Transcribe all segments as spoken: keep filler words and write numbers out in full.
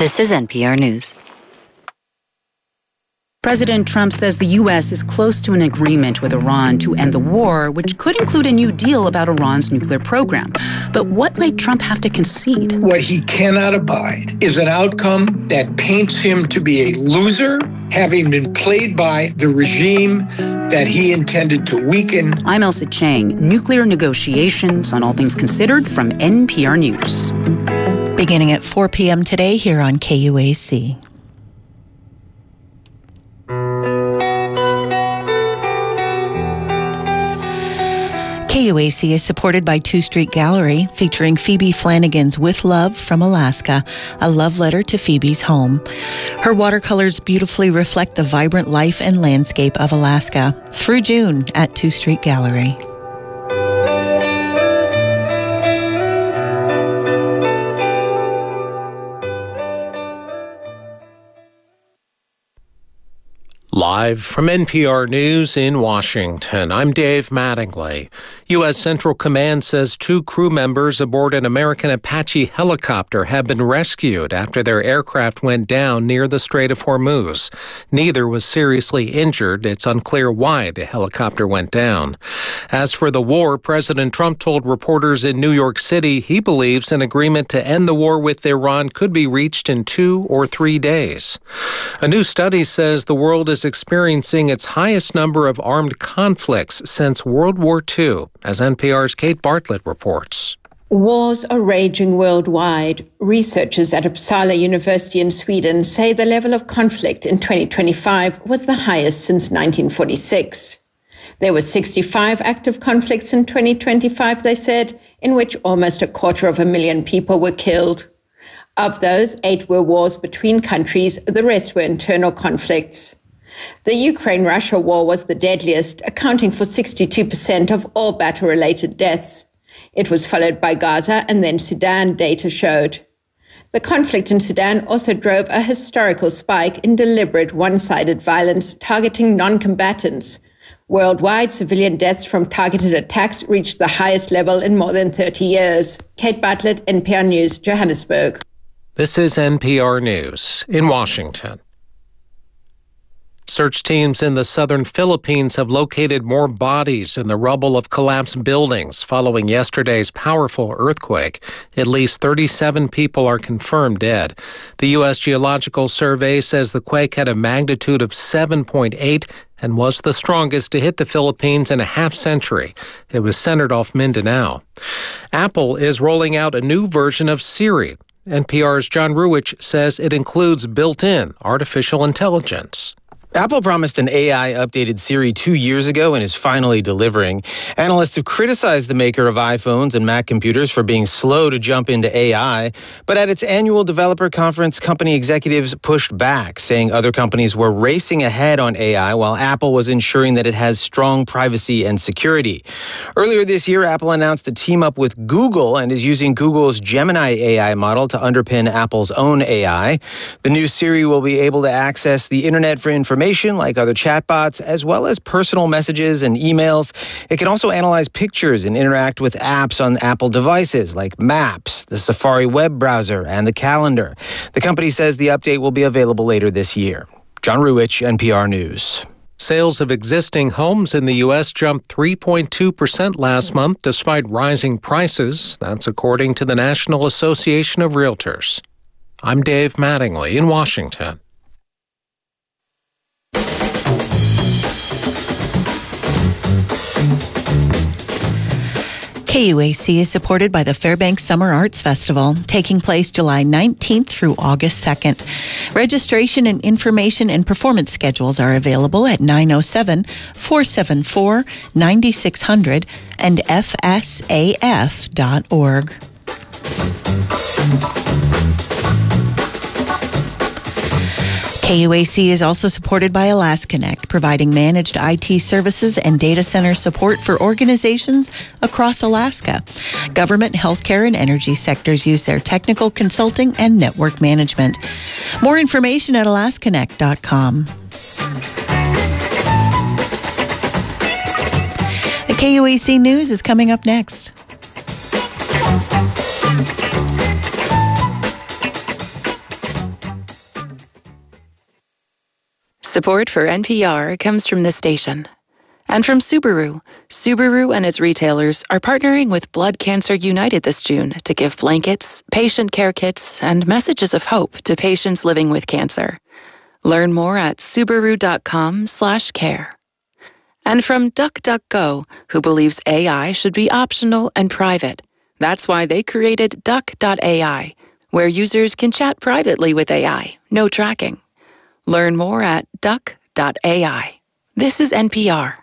This is N P R News. President Trump says the U S is close to an agreement with Iran to end the war, which could include a new deal about Iran's nuclear program. But what might Trump have to concede? What he cannot abide is an outcome that paints him to be a loser, having been played by the regime that he intended to weaken. I'm Elsa Chang. Nuclear negotiations on All Things Considered from N P R News. Beginning at four p.m. today here on K U A C. K U A C is supported by Two Street Gallery, featuring Phoebe Flanagan's With Love from Alaska, a love letter to Phoebe's home. Her watercolors beautifully reflect the vibrant life and landscape of Alaska. Through June at Two Street Gallery. Live from N P R News in Washington, I'm Dave Mattingly. U S. Central Command says two crew members aboard an American Apache helicopter have been rescued after their aircraft went down near the Strait of Hormuz. Neither was seriously injured. It's unclear why the helicopter went down. As for the war, President Trump told reporters in New York City he believes an agreement to end the war with Iran could be reached in two or three days. A new study says the world is experiencing its highest number of armed conflicts since World War Two, as N P R's Kate Bartlett reports. Wars are raging worldwide. Researchers at Uppsala University in Sweden say the level of conflict in twenty twenty-five was the highest since nineteen forty-six. There were sixty-five active conflicts in twenty twenty-five, they said, in which almost a quarter of a million people were killed. Of those, eight were wars between countries, the rest were internal conflicts. The Ukraine-Russia war was the deadliest, accounting for sixty-two percent of all battle-related deaths. It was followed by Gaza and then Sudan, data showed. The conflict in Sudan also drove a historical spike in deliberate one-sided violence targeting non-combatants. Worldwide, civilian deaths from targeted attacks reached the highest level in more than thirty years. Kate Bartlett, N P R News, Johannesburg. This is N P R News in Washington. Search teams in the southern Philippines have located more bodies in the rubble of collapsed buildings following yesterday's powerful earthquake. At least thirty-seven people are confirmed dead. The U S. Geological Survey says the quake had a magnitude of seven point eight and was the strongest to hit the Philippines in a half century. It was centered off Mindanao. Apple is rolling out a new version of Siri. N P R's John Ruwitch says it includes built-in artificial intelligence. Apple promised an A I-updated Siri two years ago and is finally delivering. Analysts have criticized the maker of iPhones and Mac computers for being slow to jump into A I, but at its annual developer conference, company executives pushed back, saying other companies were racing ahead on A I while Apple was ensuring that it has strong privacy and security. Earlier this year, Apple announced a team-up with Google and is using Google's Gemini A I model to underpin Apple's own A I. The new Siri will be able to access the internet for information like other chatbots, as well as personal messages and emails. It can also analyze pictures and interact with apps on Apple devices like Maps, the Safari web browser, and the calendar. The company says the update will be available later this year. John Ruwitch, N P R News. Sales of existing homes in the U S jumped three point two percent last month despite rising prices. That's according to the National Association of Realtors. I'm Dave Mattingly in Washington. K U A C is supported by the Fairbanks Summer Arts Festival, taking place July nineteenth through August second. Registration and information and performance schedules are available at nine oh seven, four seven four, nine six zero zero and f s a f dot org. K U A C is also supported by AlaskaConnect, providing managed I T services and data center support for organizations across Alaska. Government, healthcare, and energy sectors use their technical consulting and network management. More information at alaska connect dot com. The K U A C News is coming up next. Support for N P R comes from this station. And from Subaru. Subaru and its retailers are partnering with Blood Cancer United this June to give blankets, patient care kits, and messages of hope to patients living with cancer. Learn more at Subaru.com slash care. And from DuckDuckGo, who believes A I should be optional and private. That's why they created Duck dot A I, where users can chat privately with A I, no tracking. Learn more at Duck dot A I. This is N P R.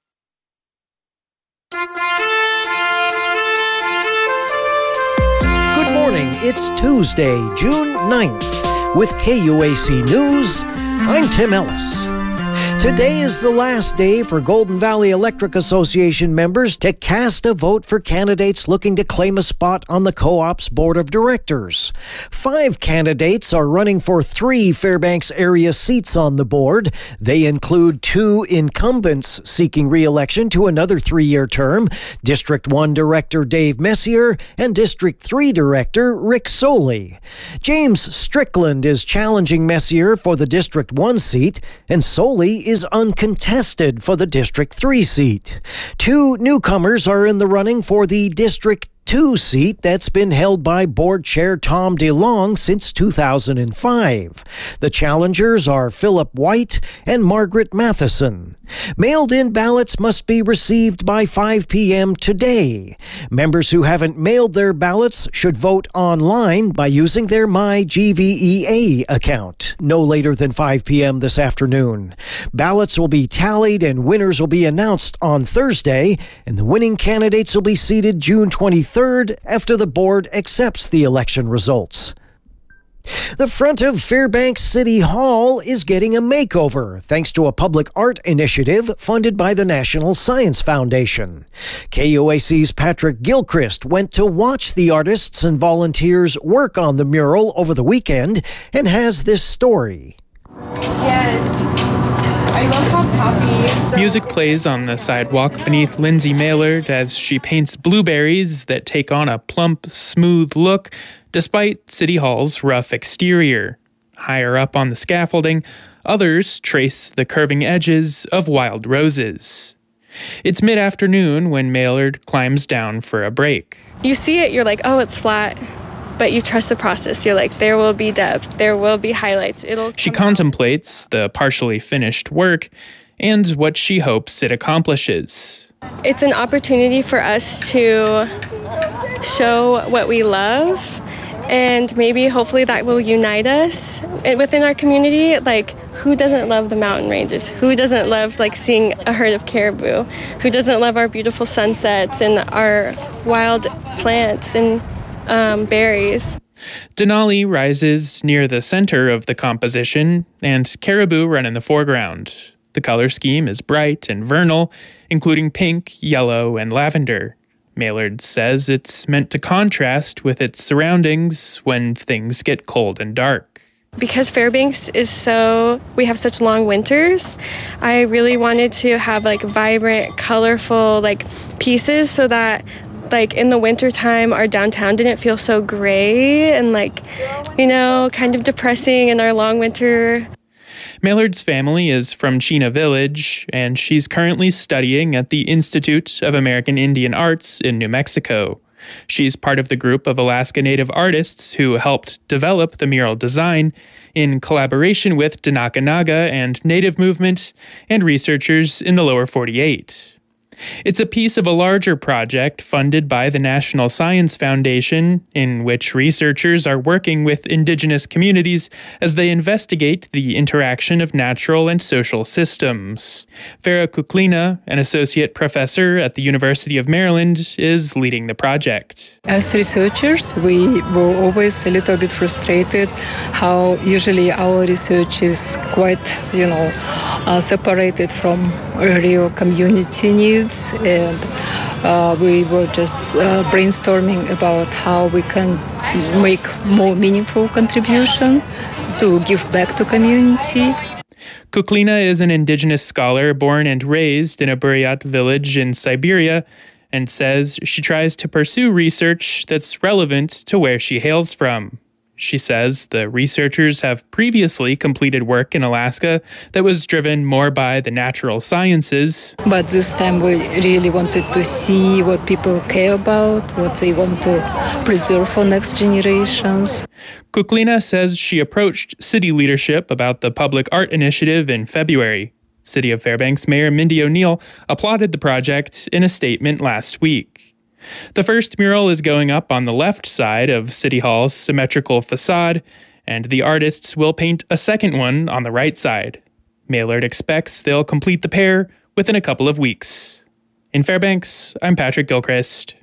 Good morning. It's Tuesday, June ninth. With K U A C News, I'm Tim Ellis. Today is the last day for Golden Valley Electric Association members to cast a vote for candidates looking to claim a spot on the co-op's board of directors. Five candidates are running for three Fairbanks area seats on the board. They include two incumbents seeking re-election to another three-year term, District one Director Dave Messier and District three Director Rick Soley. James Strickland is challenging Messier for the District one seat, and Soley is is uncontested for the District three seat. Two newcomers are in the running for the District two seat that's been held by Board Chair Tom DeLong since two thousand five. The challengers are Philip White and Margaret Matheson. Mailed-in ballots must be received by five p.m. today. Members who haven't mailed their ballots should vote online by using their My G V E A account, no later than five p.m. this afternoon. Ballots will be tallied and winners will be announced on Thursday, and the winning candidates will be seated June twenty-third after the board accepts the election results. The front of Fairbanks City Hall is getting a makeover thanks to a public art initiative funded by the National Science Foundation. K U A C's Patrick Gilchrist went to watch the artists and volunteers work on the mural over the weekend and has this story. Yes. I love how poppy. Music plays on the sidewalk beneath Lindsay Maillard as she paints blueberries that take on a plump, smooth look despite City Hall's rough exterior. Higher up on the scaffolding, others trace the curving edges of wild roses. It's mid-afternoon when Maillard climbs down for a break. You see it, you're like, oh, it's flat. But you trust the process. You're like, there will be depth. There will be highlights. It'll. She contemplates the partially finished work and what she hopes it accomplishes. It's an opportunity for us to show what we love, and maybe hopefully that will unite us within our community. Like, who doesn't love the mountain ranges? Who doesn't love like seeing a herd of caribou? Who doesn't love our beautiful sunsets and our wild plants and Um, berries. Denali rises near the center of the composition, and caribou run in the foreground. The color scheme is bright and vernal, including pink, yellow, and lavender. Maillard says it's meant to contrast with its surroundings when things get cold and dark. Because Fairbanks is so, we have such long winters, I really wanted to have like vibrant, colorful like pieces so that like in the wintertime, our downtown didn't feel so gray and like, you know, kind of depressing in our long winter. Maillard's family is from Chena Village, and she's currently studying at the Institute of American Indian Arts in New Mexico. She's part of the group of Alaska Native artists who helped develop the mural design in collaboration with Danaka Naga and Native movement and researchers in the lower forty-eight. It's a piece of a larger project funded by the National Science Foundation, in which researchers are working with indigenous communities as they investigate the interaction of natural and social systems. Vera Kuklina, an associate professor at the University of Maryland, is leading the project. As researchers, we were always a little bit frustrated how usually our research is quite, you know, uh, separated from real community needs. And uh, we were just uh, brainstorming about how we can make more meaningful contribution to give back to community. Kuklina is an indigenous scholar born and raised in a Buryat village in Siberia and says she tries to pursue research that's relevant to where she hails from. She says the researchers have previously completed work in Alaska that was driven more by the natural sciences. But this time we really wanted to see what people care about, what they want to preserve for next generations. Kuklina says she approached city leadership about the public art initiative in February. City of Fairbanks Mayor Mindy O'Neill applauded the project in a statement last week. The first mural is going up on the left side of City Hall's symmetrical facade, and the artists will paint a second one on the right side. Maillard expects they'll complete the pair within a couple of weeks. In Fairbanks, I'm Patrick Gilchrist.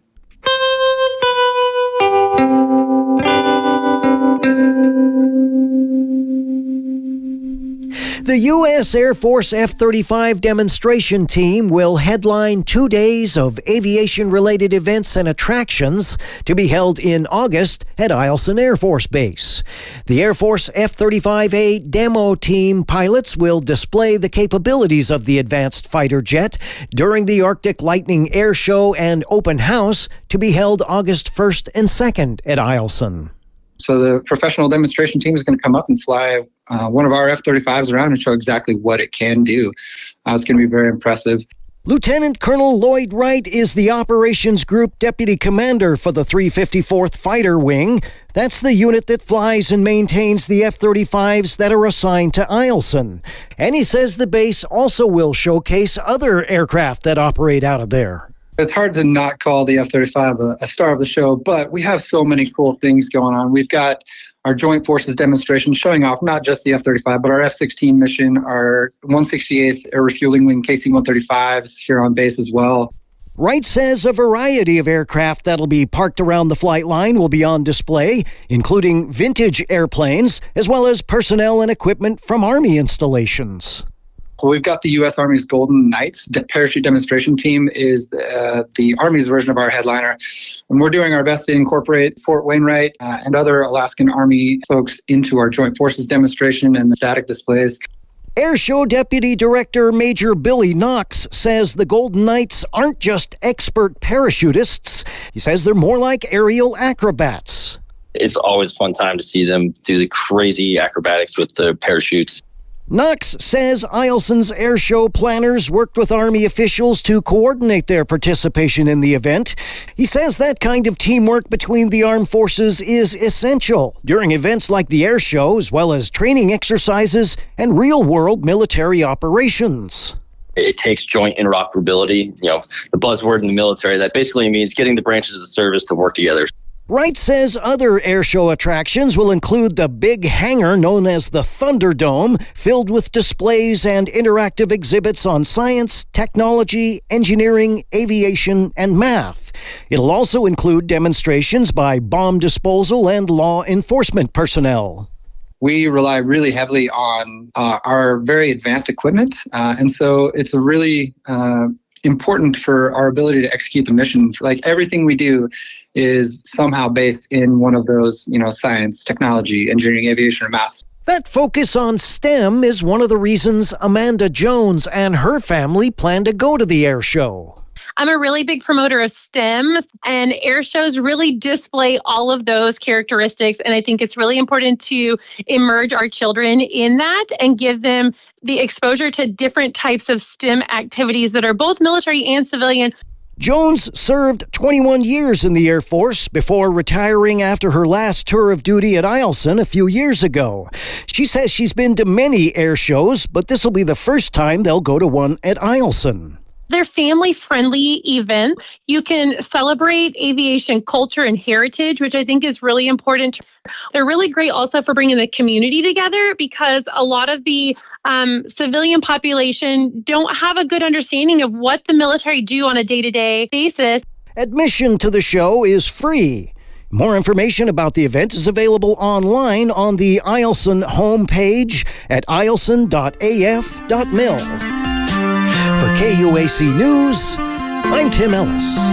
The U S Air Force F thirty-five demonstration team will headline two days of aviation-related events and attractions to be held in August at Eielson Air Force Base. The Air Force F thirty-five A demo team pilots will display the capabilities of the advanced fighter jet during the Arctic Lightning Air Show and Open House to be held August first and second at Eielson. So the professional demonstration team is going to come up and fly uh, one of our F thirty-fives around and show exactly what it can do. Uh, it's going to be very impressive. Lieutenant Colonel Lloyd Wright is the Operations Group Deputy Commander for the three fifty-fourth Fighter Wing. That's the unit that flies and maintains the F thirty-fives that are assigned to Eielson. And he says the base also will showcase other aircraft that operate out of there. It's hard to not call the F thirty-five a, a star of the show, but we have so many cool things going on. We've got our Joint Forces demonstration showing off not just the F thirty-five, but our F sixteen mission, our one sixty-eighth Air Refueling Wing K C one thirty-fives here on base as well. Wright says a variety of aircraft that'll be parked around the flight line will be on display, including vintage airplanes, as well as personnel and equipment from Army installations. So we've got the U S Army's Golden Knights. The parachute demonstration team is uh, the Army's version of our headliner. And we're doing our best to incorporate Fort Wainwright uh, and other Alaskan Army folks into our Joint Forces demonstration and the static displays. Air Show Deputy Director Major Billy Knox says the Golden Knights aren't just expert parachutists. He says they're more like aerial acrobats. It's always a fun time to see them do the crazy acrobatics with the parachutes. Knox says Eielson's air show planners worked with Army officials to coordinate their participation in the event. He says that kind of teamwork between the armed forces is essential during events like the air show, as well as training exercises and real-world military operations. It takes joint interoperability, you know, the buzzword in the military. That basically means getting the branches of service to work together. Wright says other airshow attractions will include the big hangar known as the Thunderdome, filled with displays and interactive exhibits on science, technology, engineering, aviation, and math. It'll also include demonstrations by bomb disposal and law enforcement personnel. We rely really heavily on uh, our very advanced equipment, uh, and so it's a really uh, important for our ability to execute the mission. Like everything we do is somehow based in one of those, you know, science, technology, engineering, aviation, or math. That focus on STEM is one of the reasons Amanda Jones and her family plan to go to the air show. I'm a really big promoter of STEM, and air shows really display all of those characteristics. And I think it's really important to immerse our children in that and give them the exposure to different types of STEM activities that are both military and civilian. Jones served twenty-one years in the Air Force before retiring after her last tour of duty at Eielson a few years ago. She says she's been to many air shows, but this will be the first time they'll go to one at Eielson. They're family-friendly events. You can celebrate aviation culture and heritage, which I think is really important. They're really great also for bringing the community together because a lot of the um, civilian population don't have a good understanding of what the military do on a day-to-day basis. Admission to the show is free. More information about the event is available online on the Eielson homepage at eielson dot a f dot mil. For K U A C News, I'm Tim Ellis.